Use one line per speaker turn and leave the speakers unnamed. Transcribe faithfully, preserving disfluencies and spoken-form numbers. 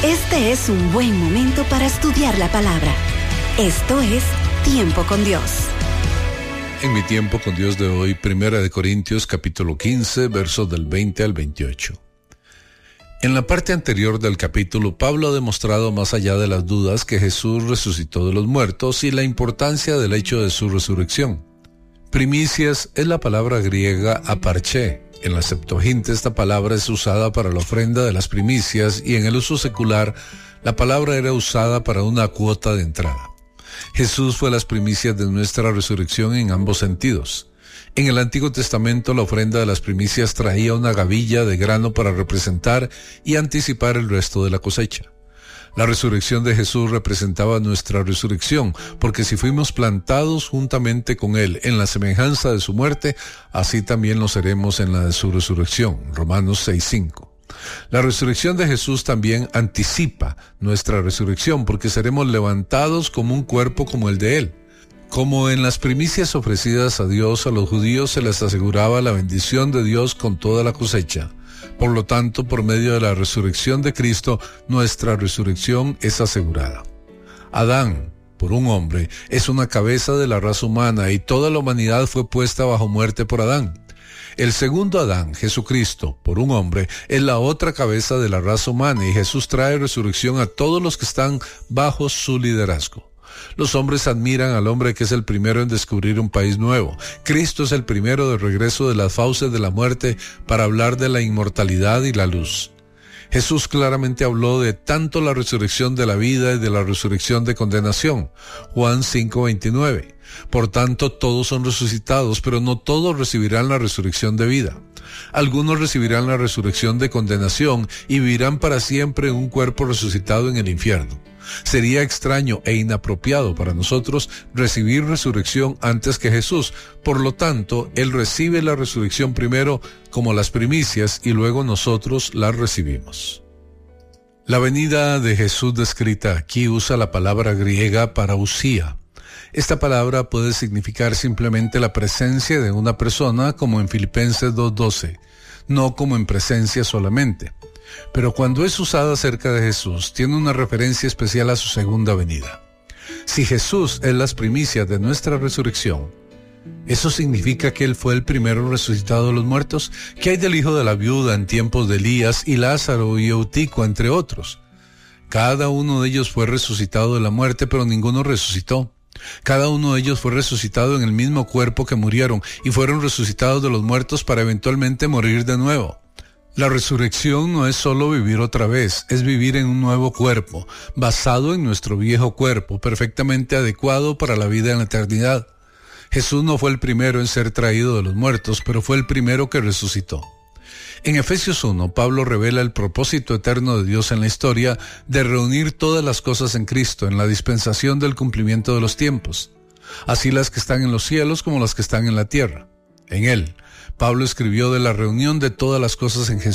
Este es un buen momento para estudiar la palabra. Esto es Tiempo con Dios.
En mi tiempo con Dios de hoy, Primera de Corintios capítulo quince, versos del veinte al veintiocho. En la parte anterior del capítulo, Pablo ha demostrado más allá de las dudas que Jesús resucitó de los muertos y la importancia del hecho de su resurrección. Primicias es la palabra griega aparché. En la Septuaginta esta palabra es usada para la ofrenda de las primicias y en el uso secular la palabra era usada para una cuota de entrada. Jesús fue las primicias de nuestra resurrección en ambos sentidos. En el Antiguo Testamento la ofrenda de las primicias traía una gavilla de grano para representar y anticipar el resto de la cosecha. La resurrección de Jesús representaba nuestra resurrección, porque si fuimos plantados juntamente con Él en la semejanza de su muerte, así también lo seremos en la de su resurrección. Romanos seis cinco. La resurrección de Jesús también anticipa nuestra resurrección, porque seremos levantados como un cuerpo como el de Él. Como en las primicias ofrecidas a Dios, a los judíos se les aseguraba la bendición de Dios con toda la cosecha. Por lo tanto, por medio de la resurrección de Cristo, nuestra resurrección es asegurada. Adán, por un hombre, es una cabeza de la raza humana y toda la humanidad fue puesta bajo muerte por Adán. El segundo Adán, Jesucristo, por un hombre, es la otra cabeza de la raza humana y Jesús trae resurrección a todos los que están bajo su liderazgo. Los hombres admiran al hombre que es el primero en descubrir un país nuevo. Cristo es el primero de regreso de las fauces de la muerte para hablar de la inmortalidad y la luz. Jesús claramente habló de tanto la resurrección de la vida y de la resurrección de condenación. Juan cinco veintinueve. Por tanto, todos son resucitados, pero no todos recibirán la resurrección de vida. Algunos recibirán la resurrección de condenación y vivirán para siempre en un cuerpo resucitado en el infierno. Sería extraño e inapropiado para nosotros recibir resurrección antes que Jesús. Por lo tanto, Él recibe la resurrección primero como las primicias y luego nosotros la recibimos. La venida de Jesús descrita aquí usa la palabra griega parousia. Esta palabra puede significar simplemente la presencia de una persona, como en Filipenses dos doce, no como en presencia solamente. Pero cuando es usada acerca de Jesús, tiene una referencia especial a su segunda venida. Si Jesús es las primicias de nuestra resurrección, ¿eso significa que Él fue el primero resucitado de los muertos? ¿Qué hay del hijo de la viuda en tiempos de Elías y Lázaro y Eutico, entre otros? Cada uno de ellos fue resucitado de la muerte, pero ninguno resucitó. Cada uno de ellos fue resucitado en el mismo cuerpo que murieron y fueron resucitados de los muertos para eventualmente morir de nuevo. La resurrección no es solo vivir otra vez, es vivir en un nuevo cuerpo, basado en nuestro viejo cuerpo, perfectamente adecuado para la vida en la eternidad. Jesús no fue el primero en ser traído de los muertos, pero fue el primero que resucitó. En Efesios uno, Pablo revela el propósito eterno de Dios en la historia de reunir todas las cosas en Cristo, en la dispensación del cumplimiento de los tiempos, así las que están en los cielos como las que están en la tierra. En Él, Pablo escribió de la reunión de todas las cosas en Jesús.